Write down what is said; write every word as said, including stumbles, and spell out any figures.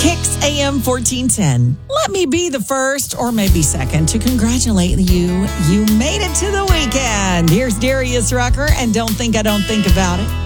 Kicks A M fourteen ten. Let me be the first, or maybe second, to congratulate you. You made it to the weekend. Here's Darius Rucker, and don't think I don't think about it.